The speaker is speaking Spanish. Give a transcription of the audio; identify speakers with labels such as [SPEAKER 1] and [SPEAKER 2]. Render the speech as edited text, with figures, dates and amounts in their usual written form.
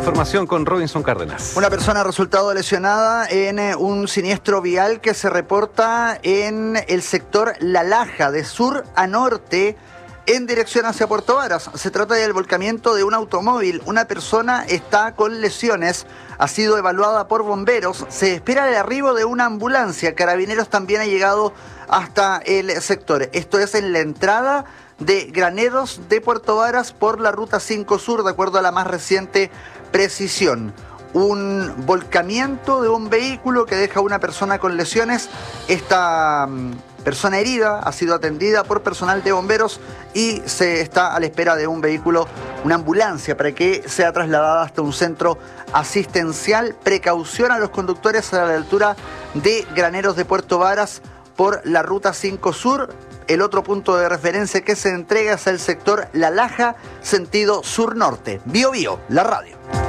[SPEAKER 1] información con Robinson Cárdenas.
[SPEAKER 2] Una persona ha resultado lesionada en un siniestro vial que se reporta en el sector La Laja, de sur a norte, en dirección hacia Puerto Varas. Se trata del volcamiento de un automóvil. Una persona está con lesiones, ha sido evaluada por bomberos. Se espera el arribo de una ambulancia. Carabineros también ha llegado hasta el sector. Esto es en la entrada de Graneros de Puerto Varas por la Ruta 5 Sur, de acuerdo a la más reciente precisión. Un volcamiento de un vehículo que deja a una persona con lesiones. Esta persona herida ha sido atendida por personal de bomberos y se está a la espera de un vehículo, una ambulancia, para que sea trasladada hasta un centro asistencial. Precaución a los conductores a la altura de Graneros de Puerto Varas por la Ruta 5 Sur. El otro punto de referencia que se entrega es el sector La Laja, sentido sur-norte. Bio Bio, la radio.